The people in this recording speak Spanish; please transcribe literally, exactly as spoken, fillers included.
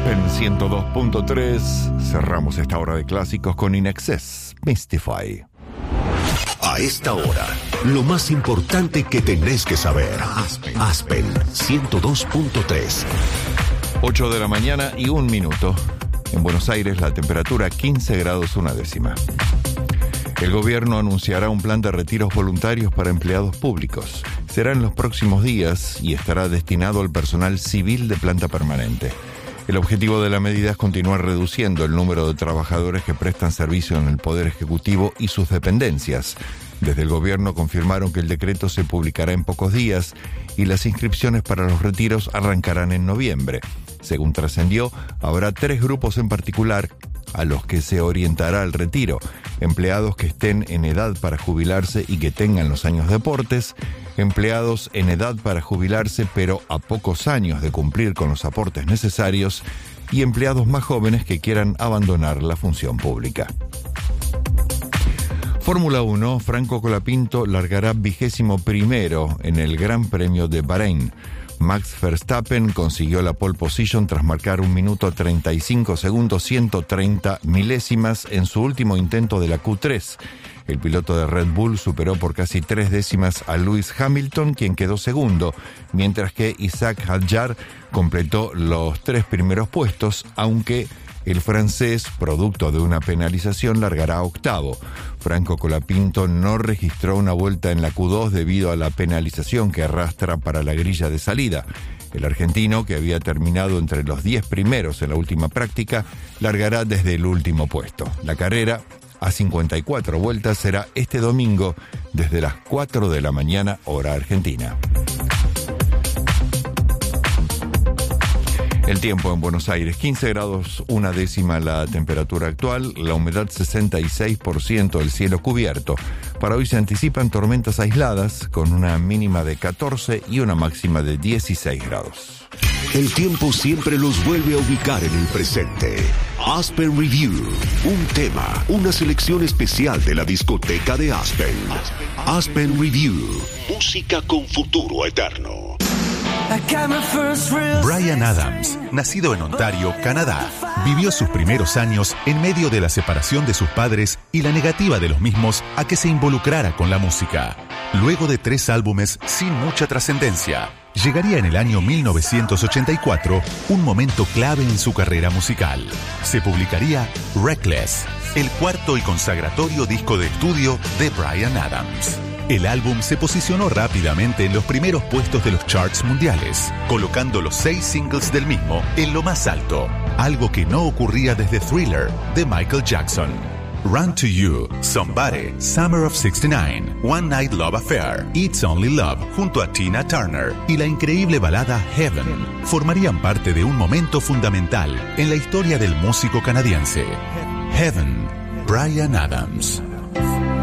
Aspen ciento dos punto tres. Cerramos esta hora de clásicos con In Excess, Mystify. A esta hora, lo más importante que tenés que saber. Aspen, Aspen ciento dos punto tres. ocho de la mañana y un minuto. En Buenos Aires la temperatura quince grados una décima. El gobierno anunciará un plan de retiros voluntarios para empleados públicos. Será en los próximos días y estará destinado al personal civil de planta permanente. El objetivo de la medida es continuar reduciendo el número de trabajadores que prestan servicio en el Poder Ejecutivo y sus dependencias. Desde el gobierno confirmaron que el decreto se publicará en pocos días y las inscripciones para los retiros arrancarán en noviembre. Según trascendió, habrá tres grupos en particular a los que se orientará el retiro: empleados que estén en edad para jubilarse y que tengan los años de aportes, empleados en edad para jubilarse pero a pocos años de cumplir con los aportes necesarios, y empleados más jóvenes que quieran abandonar la función pública. Fórmula uno, Franco Colapinto largará vigésimo primero en el Gran Premio de Bahrein. Max Verstappen consiguió la pole position tras marcar un minuto treinta y cinco segundos ciento treinta milésimas en su último intento de la Q tres. El piloto de Red Bull superó por casi tres décimas a Lewis Hamilton, quien quedó segundo, mientras que Isaac Hadjar completó los tres primeros puestos, aunque el francés, producto de una penalización, largará octavo. Franco Colapinto no registró una vuelta en la Q dos debido a la penalización que arrastra para la grilla de salida. El argentino, que había terminado entre los diez primeros en la última práctica, largará desde el último puesto. La carrera, a cincuenta y cuatro vueltas, será este domingo desde las cuatro de la mañana, hora argentina. El tiempo en Buenos Aires, quince grados una décima la temperatura actual, la humedad sesenta y seis por ciento, el cielo cubierto. Para hoy se anticipan tormentas aisladas con una mínima de catorce y una máxima de dieciséis grados. El tiempo siempre los vuelve a ubicar en el presente. Aspen Review, un tema, una selección especial de la discoteca de Aspen. Aspen Review, música con futuro eterno. Bryan Adams, nacido en Ontario, Canadá, vivió sus primeros años en medio de la separación de sus padres y la negativa de los mismos a que se involucrara con la música. Luego de tres álbumes sin mucha trascendencia, llegaría en el año mil novecientos ochenta y cuatro un momento clave en su carrera musical. Se publicaría Reckless, el cuarto y consagratorio disco de estudio de Bryan Adams. El álbum se posicionó rápidamente en los primeros puestos de los charts mundiales, colocando los seis singles del mismo en lo más alto, algo que no ocurría desde Thriller de Michael Jackson. Run to You, Somebody, Summer of sesenta y nueve, One Night Love Affair, It's Only Love junto a Tina Turner y la increíble balada Heaven formarían parte de un momento fundamental en la historia del músico canadiense. Heaven, Bryan Adams.